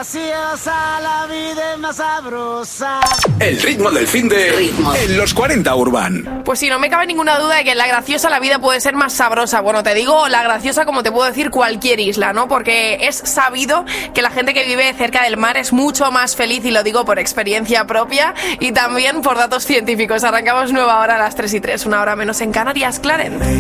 graciosa, la vida es más sabrosa. El ritmo del finde en los 40 Urban. Pues sí, no me cabe ninguna duda de que la graciosa la vida puede ser más sabrosa. Bueno, te digo la graciosa como te puedo decir cualquier isla, ¿no? Porque es sabido que la gente que vive cerca del mar es mucho más feliz, y lo digo por experiencia propia y también por datos científicos. Arrancamos nueva hora a las 3:03, una hora menos en Canarias, Clarence.